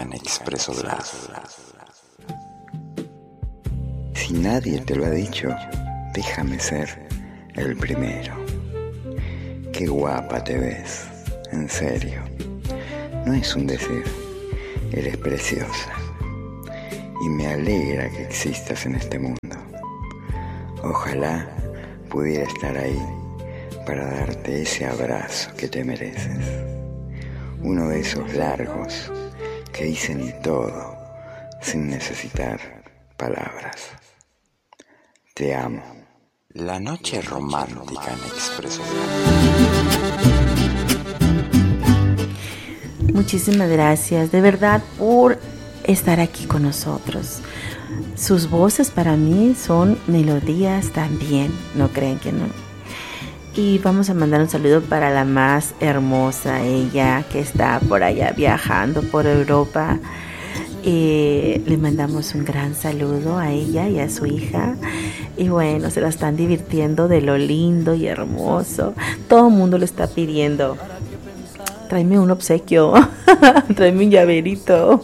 en Expreso Glass. Si nadie te lo ha dicho, déjame ser el primero. Qué guapa te ves, en serio. No es un decir, eres preciosa. Y me alegra que existas en este mundo. Ojalá pudiera estar ahí para darte ese abrazo que te mereces. Uno de esos largos que dicen todo sin necesitar palabras. Te amo. La noche romántica en Expreso Glass. Muchísimas gracias, de verdad, por estar aquí con nosotros. Sus voces para mí son melodías también, no creen que no. Y vamos a mandar un saludo para la más hermosa, ella que está por allá viajando por Europa. Le mandamos un gran saludo a ella y a su hija. Y bueno, se la están divirtiendo de lo lindo y hermoso. Todo el mundo lo está pidiendo. Tráeme un obsequio, tráeme un llaverito.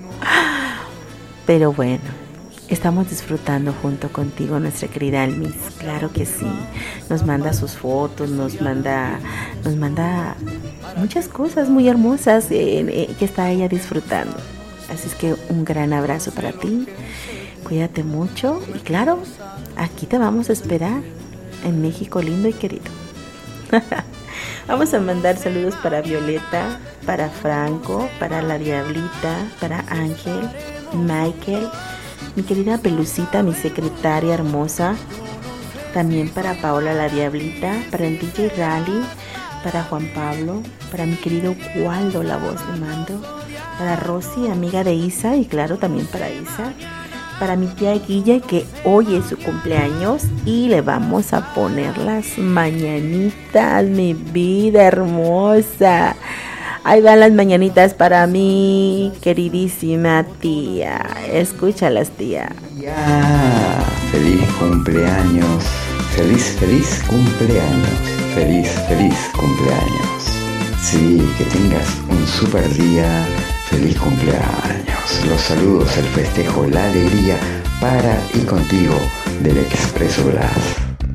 Pero bueno, estamos disfrutando junto contigo, nuestra querida Almis. Claro que sí. Nos manda sus fotos, nos manda muchas cosas muy hermosas que está ella disfrutando. Así es que un gran abrazo para ti. Cuídate mucho. Y claro, aquí te vamos a esperar en México lindo y querido. Vamos a mandar saludos para Violeta, para Franco, para la Diablita, para Ángel, Michael, mi querida Pelucita, mi secretaria hermosa. También para Paola la Diablita, para el DJ Rally, para Juan Pablo, para mi querido Waldo, la voz de mando, para Rosy, amiga de Isa, y claro, también para Isa, para mi tía Guilla, que hoy es su cumpleaños y le vamos a poner las mañanitas, mi vida hermosa. Ahí van las mañanitas para mi queridísima tía. Escúchalas, tía. Ya, feliz cumpleaños. Feliz cumpleaños. Feliz cumpleaños. Sí, que tengas un super día. Feliz cumpleaños. Los saludos, el festejo, la alegría para y contigo del Expreso Glass.